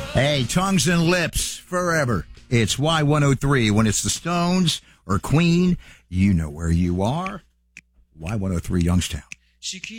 Hey, tongues and lips forever. It's Y103. When it's the Stones or Queen, you know where you are. Y103 Youngstown.